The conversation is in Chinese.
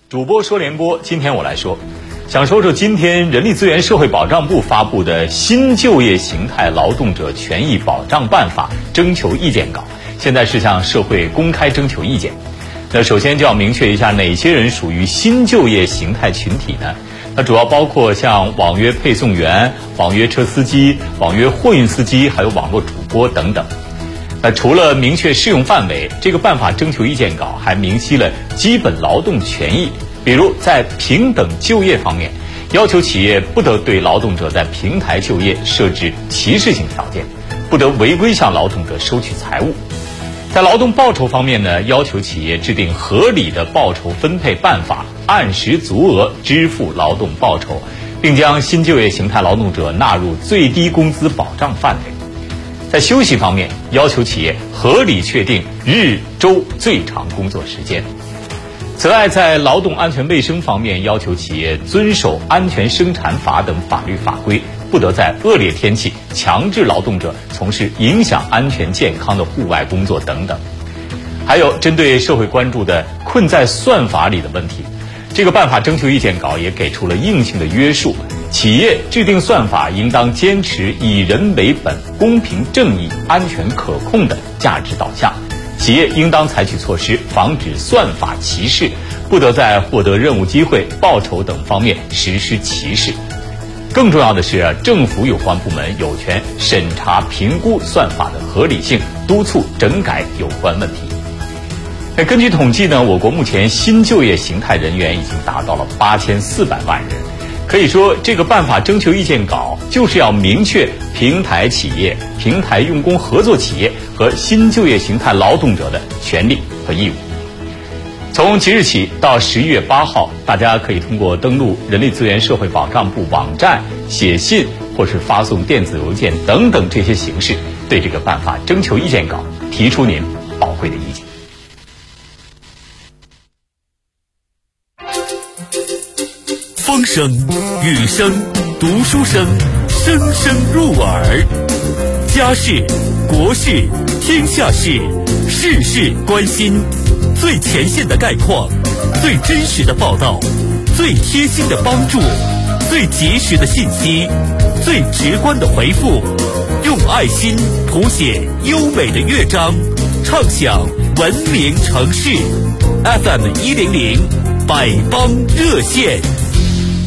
主播说联播，今天我来说，想说说今天人力资源社会保障部发布的新就业形态劳动者权益保障办法征求意见稿，现在是向社会公开征求意见。那首先就要明确一下哪些人属于新就业形态群体呢？它主要包括像网约配送员、网约车司机、网约货运司机，还有网络主播等等。除了明确适用范围，这个办法征求意见稿还明晰了基本劳动权益，比如在平等就业方面，要求企业不得对劳动者在平台就业设置歧视性条件，不得违规向劳动者收取财物。在劳动报酬方面呢，要求企业制定合理的报酬分配办法，按时足额支付劳动报酬，并将新就业形态劳动者纳入最低工资保障范围。在休息方面，要求企业合理确定日周最长工作时间。此外，在劳动安全卫生方面，要求企业遵守安全生产法等法律法规，不得在恶劣天气强制劳动者从事影响安全健康的户外工作等等。还有针对社会关注的困在算法里的问题，这个办法征求意见稿也给出了硬性的约束，企业制定算法应当坚持以人为本、公平正义、安全可控的价值导向。企业应当采取措施防止算法歧视，不得在获得任务机会、报酬等方面实施歧视。更重要的是，政府有关部门有权审查评估算法的合理性，督促整改有关问题。根据统计呢，我国目前新就业形态人员已经达到了8400万人。可以说，这个办法征求意见稿就是要明确平台企业、平台用工合作企业和新就业形态劳动者的权利和义务。从即日起到11月8号，大家可以通过登录人力资源社会保障部网站、写信或是发送电子邮件等等这些形式，对这个办法征求意见稿提出您宝贵的意见。 风声、雨声、读书声，声声入耳。家事、国事、天下事，事事关心。最前线的概况，最真实的报道，最贴心的帮助，最及时的信息，最直观的回复，用爱心谱写优美的乐章，唱响文明城市。FM100百帮热线。